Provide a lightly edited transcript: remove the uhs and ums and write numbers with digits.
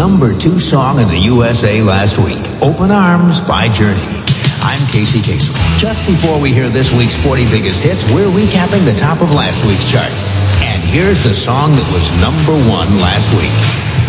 #2 song in the USA last week, Open Arms by Journey. I'm Casey Kasem. Just before we hear this week's 40 biggest hits, we're recapping the top of last week's chart. And here's the song that was #1 last week.